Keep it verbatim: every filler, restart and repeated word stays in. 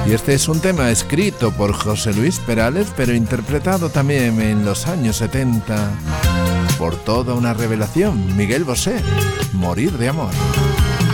Y este es un tema escrito por José Luis Perales, pero interpretado también en los años setenta por toda una revelación, Miguel Bosé, Morir de amor.